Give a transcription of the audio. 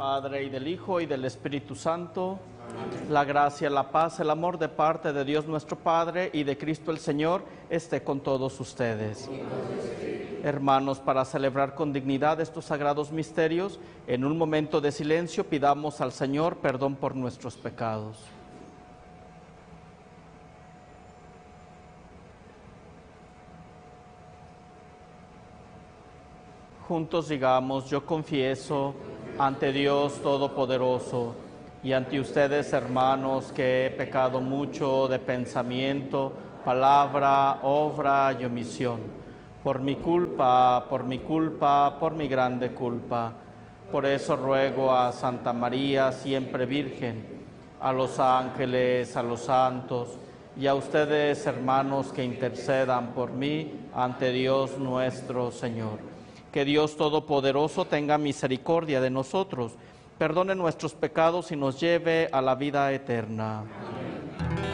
Padre, y del Hijo, y del Espíritu Santo. La gracia, la paz, el amor de parte de Dios nuestro Padre y de Cristo el Señor esté con todos ustedes. Hermanos, para celebrar con dignidad estos sagrados misterios, en un momento de silencio pidamos al Señor perdón por nuestros pecados. Juntos digamos: yo confieso ante Dios Todopoderoso y ante ustedes, hermanos, que he pecado mucho de pensamiento, palabra, obra y omisión. Por mi culpa, por mi grande culpa. Por eso ruego a Santa María, siempre Virgen, a los ángeles, a los santos y a ustedes, hermanos, que intercedan por mí ante Dios nuestro Señor. Que Dios Todopoderoso tenga misericordia de nosotros, perdone nuestros pecados y nos lleve a la vida eterna.